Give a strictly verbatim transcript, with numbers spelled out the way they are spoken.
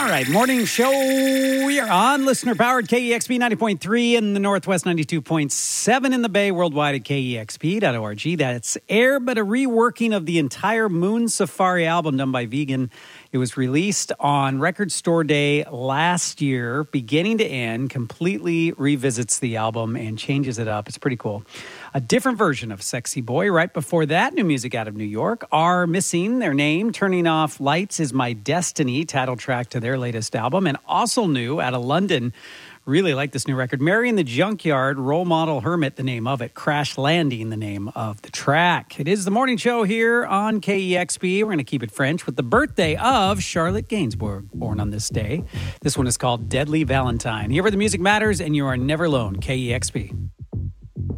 All right, morning show. We are on listener-powered K E X P ninety point three in the Northwest, ninety-two point seven in the Bay, worldwide at K E X P dot org. That's Air, but a reworking of the entire Moon Safari album done by Vegan. It was released on Record Store Day last year, beginning to end, completely revisits the album and changes it up. It's pretty cool. A different version of Sexy Boy. Right before that, new music out of New York. Are Missing Their Name, Turning Off Lights Is My Destiny, title track to their latest album. And also new out of London. Really like this new record. Mary in the Junkyard, Role Model Hermit, the name of it. Crash Landing, the name of the track. It is the morning show here on K E X P. We're going to keep it French with the birthday of Charlotte Gainsbourg, born on this day. This one is called Deadly Valentine. Here where the music matters, and you are never alone. K E X P.